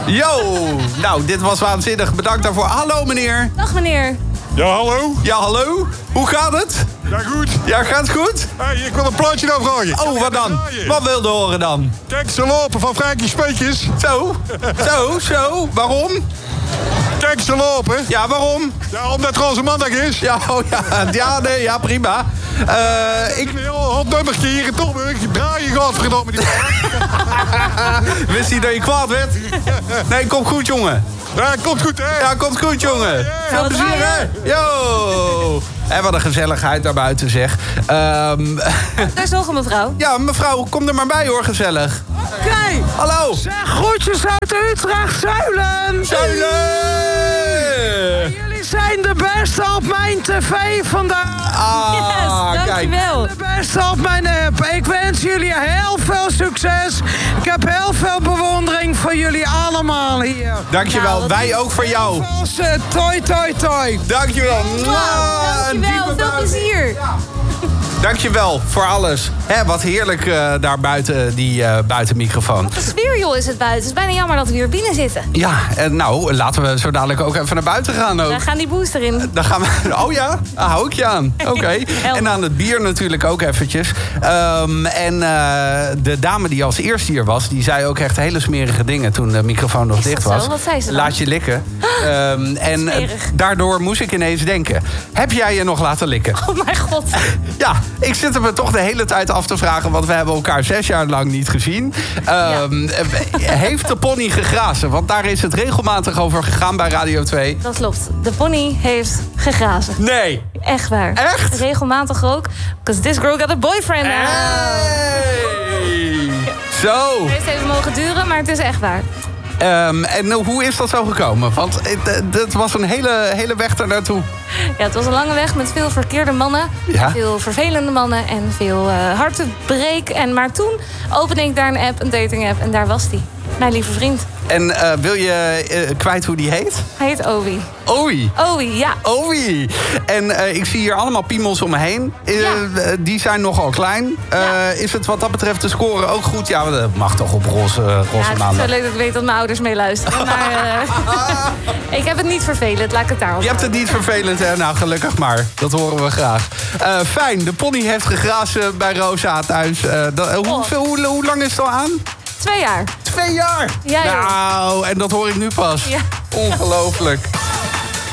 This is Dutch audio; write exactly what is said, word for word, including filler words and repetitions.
Yo, nou, dit was waanzinnig. Bedankt daarvoor. Hallo, meneer. Dag, meneer. Ja, hallo? Ja, hallo. Hoe gaat het? Ja, goed. Ja, gaat het goed? Hey, ik wil een plaatje nou vragen. Oh, wat dan? Wat wilde horen dan? Kijk, ze lopen van Frankie Speetjes. Zo, zo, zo. Waarom? Kijk, ze lopen. Ja, waarom? Ja, omdat het onze maandag is. Ja, oh ja, ja, nee, ja, prima. Uh, ik... Een heel hot nummertje hier in Torburg. Draai je godverdomme die Wist hij dat je kwaad werd? Nee, komt goed, jongen. Ja, komt goed, hè? Ja, komt goed, jongen. Ja, ja. Veel plezier, hè? Yo! En wat een gezelligheid daarbuiten, zeg. Um... Daar is nog een mevrouw. Ja, mevrouw, kom er maar bij, hoor, gezellig. Oké. Okay. Hallo. Zeg groetjes uit Utrecht, Zuilen. Zuilen! Jullie zijn de beste op mijn tv vandaag. Ah, yes, dankjewel. De beste op mijn app. Ik wens jullie heel veel succes. Ik heb heel veel bewondering voor jullie allemaal hier. Dankjewel, nou, wij ook voor jou. Toi, toi, toi. Dankjewel. Wow, dankjewel, veel plezier. Ja. Dankjewel voor alles. Hè, wat heerlijk uh, daar buiten die uh, buitenmicrofoon. Wat een sfeer, joh, is het buiten. Het is bijna jammer dat we hier binnen zitten. Ja, en nou, laten we zo dadelijk ook even naar buiten gaan. Ook. Dan gaan die booster in. Dan gaan we, oh ja, daar hou ik je aan. Oké. Okay. En aan het bier natuurlijk ook eventjes. Um, en uh, de dame die als eerste hier was, die zei ook echt hele smerige dingen toen de microfoon nog is dicht dat was. Zo? Wat zei ze dan? Laat je likken. Um, en uh, daardoor moest ik ineens denken, heb jij je nog laten likken? Oh mijn god. Ja. Ik zit er me toch de hele tijd af te vragen, want we hebben elkaar zes jaar lang niet gezien. Um, ja. Heeft de pony gegrazen? Want daar is het regelmatig over gegaan bij Radio twee. Dat klopt. De pony heeft gegrazen. Nee. Echt waar. Echt? Regelmatig ook. Because this girl got a boyfriend now. Hey. Zo. Het heeft even mogen duren, maar het is echt waar. Um, en hoe is dat zo gekomen? Want het, het was een hele, hele weg daar naartoe. Ja, het was een lange weg met veel verkeerde mannen. Ja? Veel vervelende mannen en veel uh, hartebreek. En maar toen opende ik daar een app, een dating app. En daar was die. Mijn lieve vriend. En uh, wil je uh, kwijt hoe die heet? Hij heet Owie. Owie? Owie, ja. Owie. En uh, ik zie hier allemaal piemels om me heen. Uh, ja. Die zijn nogal klein. Uh, ja. Is het wat dat betreft de score ook goed? Ja, dat mag toch op roze, uh, roze ja, maandag. Het is zo leuk dat ik weet dat mijn ouders meeluisteren. Maar uh, ik heb het niet vervelend, laat ik het daar op. Je hebt het niet vervelend, hè? Nou, gelukkig maar. Dat horen we graag. Uh, fijn, de pony heeft gegrazen bij Rosa thuis. Uh, dat, uh, hoe, veel, hoe, hoe lang is het al aan? Twee jaar. Twee jaar? Ja, nou, en dat hoor ik nu pas. Ja. Ongelooflijk.